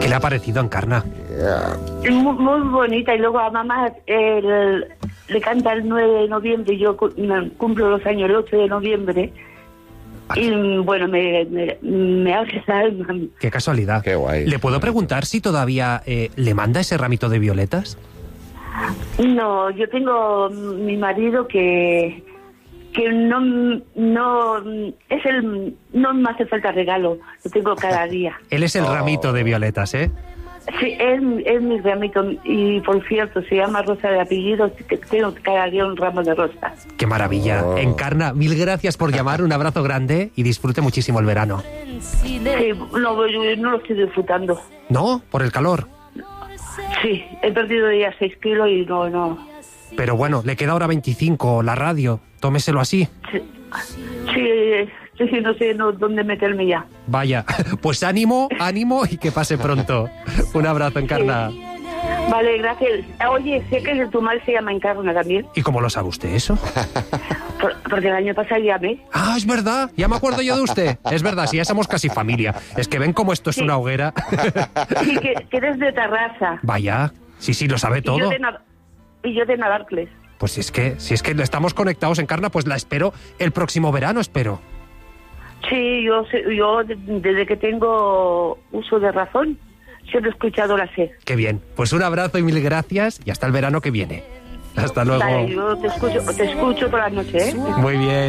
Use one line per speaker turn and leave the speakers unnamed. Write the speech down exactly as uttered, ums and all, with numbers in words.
¿Qué le ha parecido, Encarna?
Muy, muy bonita. Y luego a mamá el, le canta el nueve de noviembre. Yo cumplo los años el ocho de noviembre. Y bueno, me, me, me hace esa alma.
Qué casualidad.
Qué guay.
¿Le puedo preguntar si todavía eh, le manda ese ramito de violetas?
No, yo tengo mi marido que que no no es el no me hace falta regalo, lo tengo cada día.
Él es el
Oh.
ramito de violetas, ¿eh?
Sí, es, es mi ramito y por cierto se llama Rosa de apellido, que tengo cada día un ramo de rosas.
¡Qué maravilla!
Oh.
Encarna, mil gracias por llamar, un abrazo grande y disfrute muchísimo el verano.
Sí, no, yo no lo estoy disfrutando.
¿No? ¿Por el calor?
Sí, he perdido ya seis kilos y no, no.
Pero bueno, le queda ahora veinticinco, la radio. Tómeselo así.
Sí, sí, sí, no sé no, dónde meterme ya.
Vaya, pues ánimo, ánimo y que pase pronto. Un abrazo, Encarna.
Sí. Vale, gracias. Oye, sé que tu mal se llama Encarna también.
¿Y cómo lo sabe usted eso?
Por, porque el año pasado llamé.
Ah, es verdad, ya me acuerdo yo de usted. Es verdad, si ya somos casi familia. Es que ven cómo esto es
Sí.
una hoguera.
Sí, que, que eres de Tarrasa.
Vaya, sí, sí, lo sabe
Y yo
todo.
de, Nav- y yo de Navarcles.
Pues si es que, si es que estamos conectados, Encarna, pues la espero el próximo verano, espero.
Sí, yo, sé- yo de- desde que tengo uso de razón, siempre he escuchado la sed.
Qué bien. Pues un abrazo y mil gracias y hasta el verano que viene. Hasta luego.
Vale, yo te escucho, te escucho por la noche, ¿eh?
Muy bien.